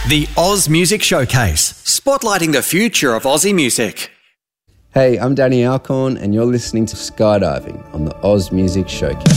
The Oz Music Showcase, spotlighting the future of Aussie music. Hey, I'm Danny Alcorn and you're listening to Skydiving on the Oz Music Showcase.